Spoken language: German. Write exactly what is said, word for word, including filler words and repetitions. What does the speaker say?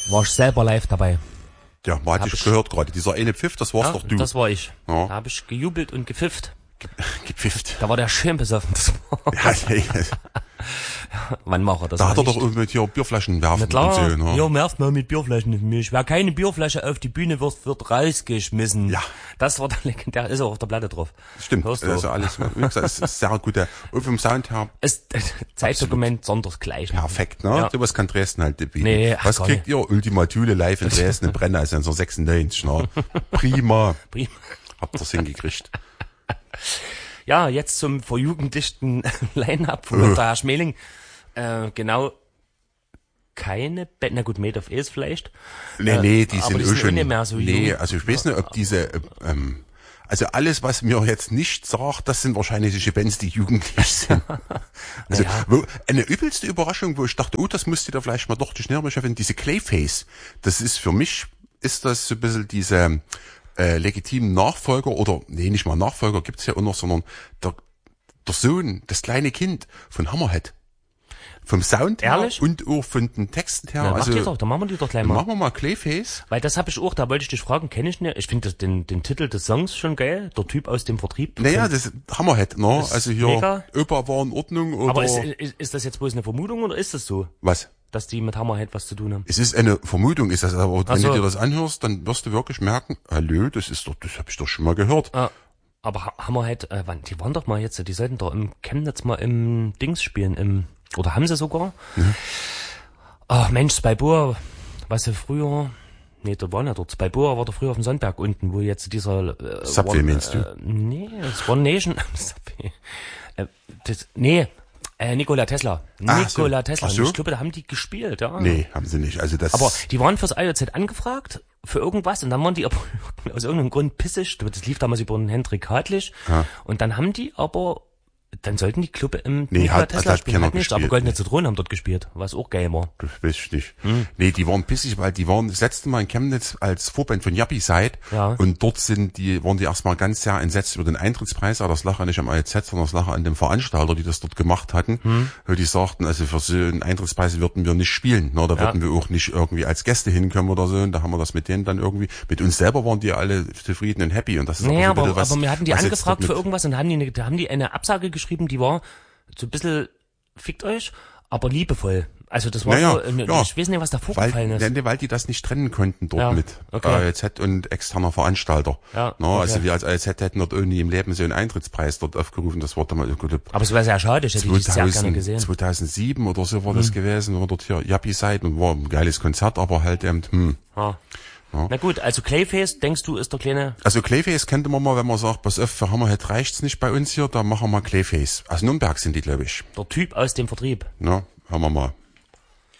War ich selber live dabei. Ja, man hat dich gehört gerade. Dieser eine Pfiff, das war's Ja, doch du. das war ich. Ja. Da habe ich gejubelt und gepfifft. Gepfifft. Da war der schön besoffen. Das war Ja, hey, Wann macht er das? da hat er nicht? doch irgendwie hier Bierflaschen werfen Na klar, und so, ne? ja, werft mal mit Bierflaschen mit mir. Wer keine Bierflasche auf die Bühne wirft, wird rausgeschmissen. Ja. Das war der legendär, ist auch auf der Platte drauf. Stimmt, Hörst du? also alles, wie gesagt, es ist sehr gut. Und vom Sound her Ist äh, Zeitdokument sondersgleichen. perfekt, ne? Ja. Sowas kann Dresden halt bieten. Nee, ach, Was gar kriegt ihr? Ultima Thule live in Dresden, in Brenner, ist so sechsundneunzig, ne? Prima. Prima. Habt ihr's hingekriegt. Ja, jetzt zum verjugendlichten Line-Up von der Herr Schmeling. Äh, genau, keine Band, na gut, Made of Ace vielleicht. Nee, nee, die aber sind die auch sind schon, auch nicht mehr so nee, jung. also ich weiß nicht, ob diese, äh, ähm, also alles, was mir jetzt nicht sagt, das sind wahrscheinlich die Bands, die jugendlich sind. Also, Naja. wo, eine übelste Überraschung, wo ich dachte, oh, das müsste da vielleicht mal doch die Schnellmacher finden, diese Clayface. Das ist für mich, ist das so ein bisschen diese, äh, legitimen Nachfolger, oder, nee, nicht mal Nachfolger gibt's ja auch noch, sondern der, der Sohn, das kleine Kind von Hammerhead. Vom Sound her Ehrlich? und auch von den Texten her. Ja, mach also, die doch, dann machen wir die doch gleich dann mal. machen wir mal Clayface. Weil das habe ich auch, da wollte ich dich fragen, kenne ich nicht. Ich finde das- den, den Titel des Songs schon geil, der Typ aus dem Vertrieb. Naja, das Hammerhead, ne? Ist Also hier, mega. Opa war in Ordnung, oder? Aber ist, ist, ist das jetzt bloß eine Vermutung oder ist das so, was? dass die mit Hammerhead was zu tun haben? Es ist eine Vermutung, ist das, aber wenn so. du dir das anhörst, dann wirst du wirklich merken, hallo, das ist doch, das habe ich doch schon mal gehört. Ah, aber Ha- Hammerhead, äh, wann, die waren doch mal jetzt, die sollten doch im Chemnitz mal im Dings spielen, im, oder haben sie sogar? Ach Mensch, Spyboa, was sie früher, nee, da waren ja dort, Spyboa war doch früher auf dem Sandberg unten, wo jetzt dieser, äh, Subway, One- meinst du? Äh, nee, das One Nation, Subway, äh, das, nee, äh, Nikola Tesla, Ach so. Nikola Tesla, Ach so? ich glaube, da haben die gespielt, ja. Nee, haben sie nicht. Also das. Aber die waren fürs I O Z angefragt, für irgendwas, und dann waren die aber aus irgendeinem Grund pissig. Das lief damals über den Hendrik Hartlich. Ja. Und dann haben die aber, dann sollten die Club im Nee, Nikola hat- Tesla hat spielen. keiner Hat nicht, aber gespielt, Goldene nee. Zitronen haben dort gespielt, was auch geil war. Das weiß ich nicht. Hm. Nee, die waren pissig, weil die waren das letzte Mal in Chemnitz als Vorband von Yappi Side. Ja. Und dort sind die, waren die erstmal ganz sehr entsetzt über den Eintrittspreis, aber das lag ja nicht am I O Z, sondern das lag an dem Veranstalter, die das dort gemacht hatten. Hm. Weil die sagten, also für so einen Eintrittspreis würden wir nicht spielen. Ne? Da Ja. würden wir auch nicht irgendwie als Gäste hinkommen oder so. Und da haben wir das mit denen dann irgendwie, mit uns selber waren die alle zufrieden und happy. Und das ist Nee, so ein aber, bisschen was, aber wir hatten die was jetzt angefragt dort für mit- irgendwas und da haben die, eine, da haben die eine Absage geschrieben, die war so ein bisschen, fickt euch, aber liebevoll. Also das war Naja, so, äh, ja. ich weiß nicht, was da Weil, vorgefallen ist. nee, weil die das nicht trennen konnten dort Ja, mit okay. I O Z und externer Veranstalter. Ja, No, okay. Also wir als I O Z hätten dort irgendwie im Leben so einen Eintrittspreis dort aufgerufen. Das war damals Aber es war sehr schade, ich hätte die sehr gerne gesehen. zweitausend, zweitausendsieben oder so war das gewesen. Wir waren dort hier Yappi Side und war ein geiles Konzert, aber halt eben, hm. Ja. Na gut, also Clayface, denkst du, ist der kleine, Also Clayface könnte man mal, wenn man sagt, pass auf, für Hammerhead reicht's nicht bei uns hier, dann machen wir mal Clayface. Aus Nürnberg sind die, glaube ich. der Typ aus dem Vertrieb? Na, haben wir mal.